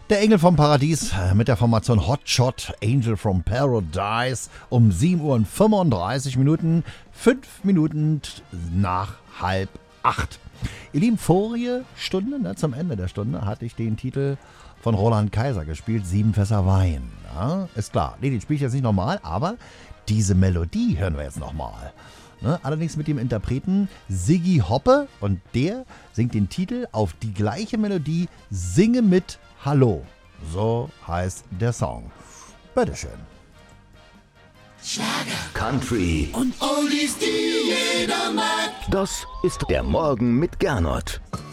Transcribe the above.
Der Engel vom Paradies mit der Formation Hotshot Angel from Paradise um 7:35 Uhr, 5 Minuten nach 7:30. Ihr lieben, vorige Stunde, zum Ende der Stunde, hatte ich den Titel von Roland Kaiser gespielt, 7 Fässer Wein. Ja, ist klar, den spiele ich jetzt nicht nochmal, aber diese Melodie hören wir jetzt nochmal. Allerdings mit dem Interpreten Siggi Hoppe und der singt den Titel auf die gleiche Melodie Singe mit Hallo. So heißt der Song. Bitteschön. Schlager, Country und Oldies, die jeder mag. Das ist der Morgen mit Gernot.